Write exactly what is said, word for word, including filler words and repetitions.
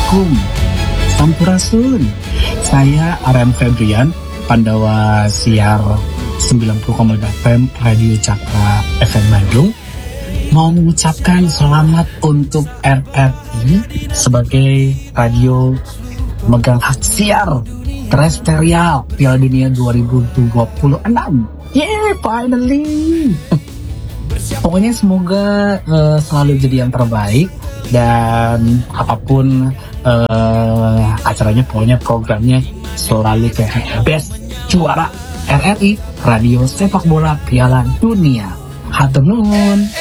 Assalamualaikum. Sampurasun. Saya Aram Febrian, Pandawa Siar sembilan puluh koma dua F M Radio Cakra F M Bandung. Mau mengucapkan selamat untuk R R I sebagai radio megang hak siar terestrial Piala Dunia dua ribu dua puluh enam. Yeah, finally. Pokoknya semoga uh, selalu jadi yang terbaik dan apapun uh, acaranya, pokoknya programnya selalu kayak best, juara R R I Radio Sepak Bola Piala Dunia. Hatur nuhun.